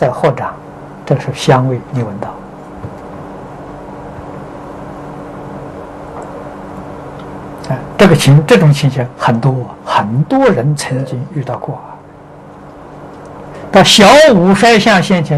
再合掌，这是香味，你闻到。这种情形很多人曾经遇到过啊。到小五衰相现前。